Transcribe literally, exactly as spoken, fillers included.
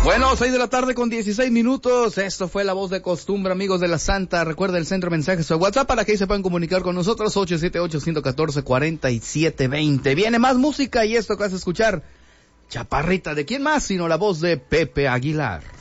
Bueno, seis de la tarde con dieciséis minutos. Esto fue La Voz de Costumbre, amigos de la Santa. Recuerda el centro de mensajes de WhatsApp para que ahí se puedan comunicar con nosotros. ocho siete ocho, uno cuatro, cuatro siete dos cero. Viene más música y esto que vas a escuchar, Chaparrita, ¿de quién más sino la voz de Pepe Aguilar?